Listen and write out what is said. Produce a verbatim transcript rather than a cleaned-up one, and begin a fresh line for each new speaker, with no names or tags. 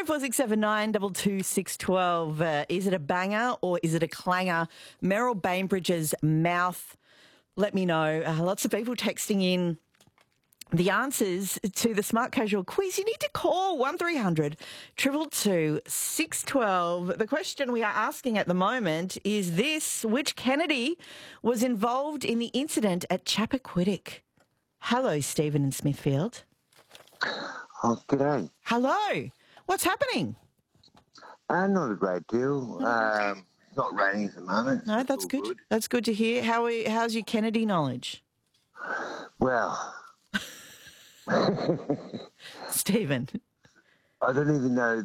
four six seven nine two two six one two. Uh, is it a banger or is it a clanger? Meryl Bainbridge's Mouth. Let me know. Uh, lots of people texting in the answers to the Smart Casual quiz. You need to call one three hundred two two two six one two. The question we are asking at the moment is this: which Kennedy was involved in the incident at Chappaquiddick? Hello, Stephen in Smithfield.
Oh, g'day.
Hello. What's happening?
Uh, not a great deal. Um, it's not raining at the moment.
No,
It's
that's
all
good. That's good to hear. How are, how's your Kennedy knowledge?
Well,
Stephen.
I don't even know